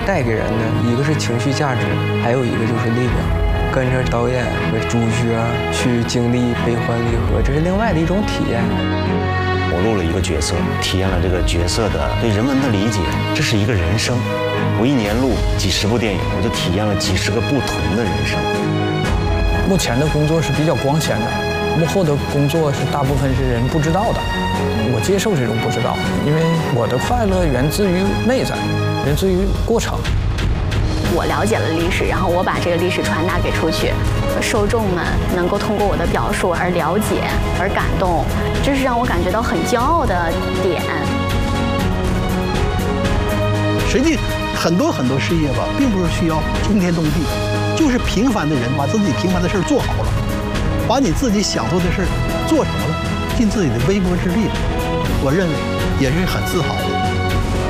带给人的一个是情绪价值，还有一个就是力量。跟着导演和主角去经历悲欢离合，这是另外的一种体验。 我录了一个角色，体验了这个角色的对人文的理解，这是一个人生。我一年录几十部电影，我就体验了几十个不同的人生。 目前的工作是比较光鲜的，幕后的工作是大部分是人不知道的。我接受这种不知道，因为我的快乐源自于内在，源自于过程。 我了解了历史，然后我把这个历史传达给出去，受众们能够通过我的表述而了解、而感动，这是让我感觉到很骄傲的点。 实际很多事业吧，并不是需要惊天动地，就是平凡的人把自己平凡的事做好了，把你自己想做的事做成了，尽自己的微薄之力，我认为也是很自豪的。